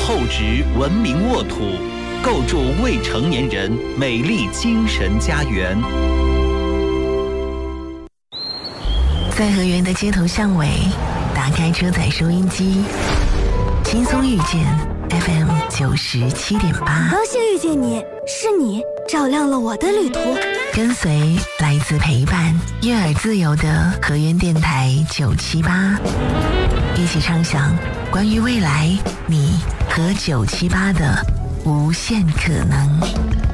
厚植文明沃土，构筑未成年人美丽精神家园。 在河源的街头巷尾，打开车载收音机，轻松遇见 FM 97.8， 高兴遇见你，是你照亮了我的旅途。 跟随来自陪伴、悦耳自由的河源电台978，一起畅想关于未来你和978的无限可能。